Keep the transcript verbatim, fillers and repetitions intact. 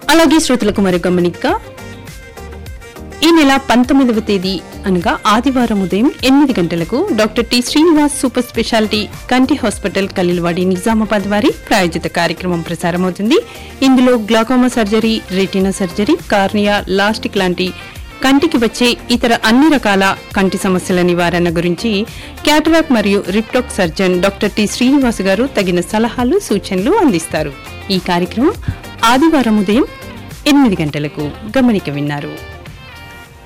అలాగే శ్రోతలకు మరో గమనిక, ఈ నెల పంతొమ్మిదవ తేదీ అనగా ఆదివారం ఉదయం ఎనిమిది గంటలకు doctor T Srinivas super speciality కంటి హాస్పిటల్ కలీల్వాడి నిజామాబాద్ వారి ప్రాయోజిత కార్యక్రమం ప్రసారమవుతుంది. ఇందులో glaucoma surgery, retina surgery, cornea, లాస్టిక్ లాంటి కంటికి వచ్చే ఇతర అన్ని రకాల కంటి సమస్యల నివారణ గురించి క్యాటరాక్ మరియు రిప్టాక్ సర్జన్ డాక్టర్ టి శ్రీనివాస్ గారు తగిన సలహాలు, సూచనలు అందిస్తారు. ఈ కార్యక్రమం ఆదివారం ఉదయం ఎనిమిది గంటలకు గమనిక విన్నారు.